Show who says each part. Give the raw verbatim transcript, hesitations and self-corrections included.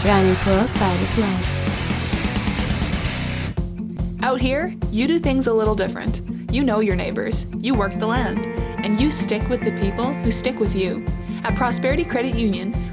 Speaker 1: running for private land.
Speaker 2: Out here, you do things a little different. You know your neighbors, you work the land, and you stick with the people who stick with you. At Prosperity Credit Union,